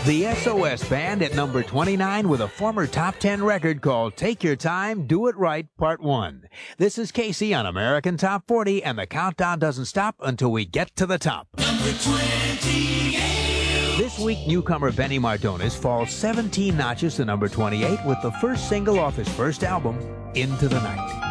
The SOS Band at number 29 with a former top 10 record called Take Your Time, Do It Right, Part 1. This is Casey on American Top 40, and the countdown doesn't stop until we get to the top. Number 28. This week, newcomer Benny Mardones falls 17 notches to number 28 with the first single off his first album, Into the Night.